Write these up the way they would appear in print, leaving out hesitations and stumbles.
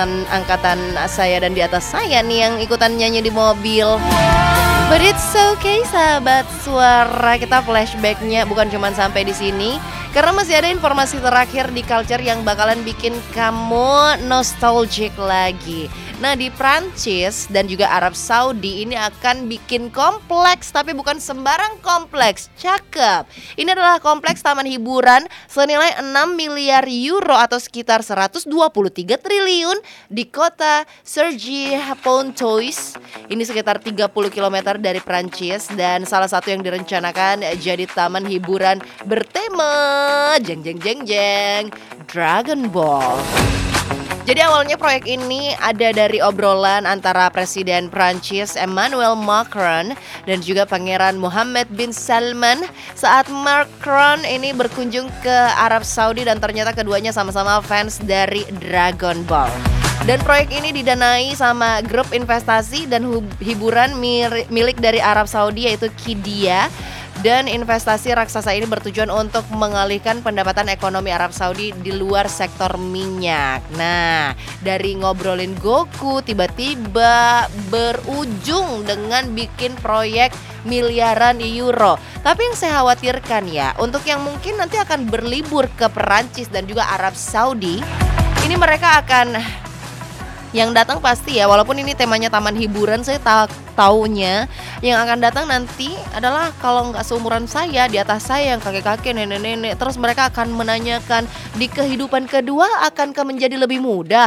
angkatan saya dan di atas saya nih yang ikutan nyanyi di mobil. But it's okay sahabat suara, kita flashbacknya bukan cuma sampai di sini, karena masih ada informasi terakhir di culture yang bakalan bikin kamu nostalgic lagi. Nah, di Prancis dan juga Arab Saudi ini akan bikin kompleks, tapi bukan sembarang kompleks. Cakep. Ini adalah kompleks taman hiburan senilai 6 miliar euro atau sekitar 123 triliun di kota Cergy-Pontoise. Ini sekitar 30 km dari Prancis dan salah satu yang direncanakan jadi taman hiburan bertema jeng jeng jeng jeng Dragon Ball. Jadi awalnya proyek ini ada dari obrolan antara Presiden Prancis Emmanuel Macron dan juga Pangeran Mohammed bin Salman saat Macron ini berkunjung ke Arab Saudi dan ternyata keduanya sama-sama fans dari Dragon Ball. Dan proyek ini didanai sama grup investasi dan hiburan milik dari Arab Saudi yaitu Qiddiya. Dan investasi raksasa ini bertujuan untuk mengalihkan pendapatan ekonomi Arab Saudi di luar sektor minyak. Nah, dari ngobrolin Goku tiba-tiba berujung dengan bikin proyek miliaran euro. Tapi yang saya khawatirkan ya, untuk yang mungkin nanti akan berlibur ke Perancis dan juga Arab Saudi, ini mereka akan yang datang pasti ya, walaupun ini temanya taman hiburan, saya taunya yang akan datang nanti adalah kalau nggak seumuran saya, di atas saya yang kakek-kakek, nenek-nenek. Terus mereka akan menanyakan, di kehidupan kedua akankah menjadi lebih muda?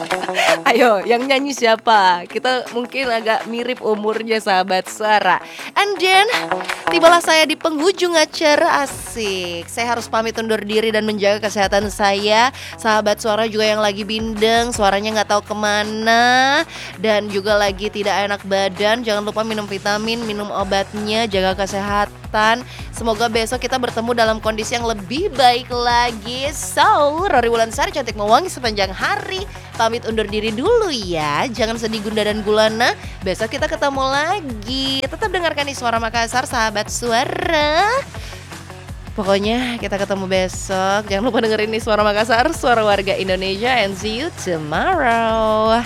Ayo, yang nyanyi siapa? Kita mungkin agak mirip umurnya sahabat suara. And then, tibalah saya di penghujung acara. Asik. Saya harus pamit undur diri dan menjaga kesehatan saya. Sahabat suara juga yang lagi bindeng, suaranya nggak tahu kemana, dan juga lagi tidak enak badan. Jangan lupa minum vitamin, minum obatnya, jaga kesehatan. Semoga besok kita bertemu dalam kondisi yang lebih baik lagi. So, Rory Wulansari cantik mewangi sepanjang hari. Pamit undur diri dulu ya. Jangan sedih Gunda dan Gulana. Besok kita ketemu lagi. Tetap dengarkan di Suara Makassar, sahabat suara. Pokoknya kita ketemu besok. Jangan lupa dengerin di Suara Makassar, suara warga Indonesia. And see you tomorrow.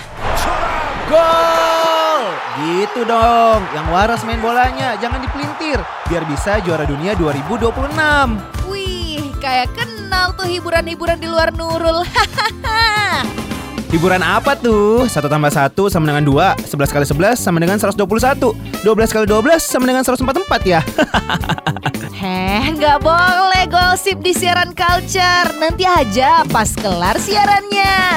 Gol! Gitu dong. Yang waras main bolanya, jangan dipelintir. Biar bisa juara dunia 2026. Wih, kayak kenal tuh hiburan-hiburan di luar Nurul. Hiburan apa tuh? 1 tambah 1 sama dengan 2, 11 kali 11 sama dengan 121, 12 kali 12 sama dengan 144 ya. Nggak boleh gosip di siaran culture. Nanti aja pas kelar siarannya.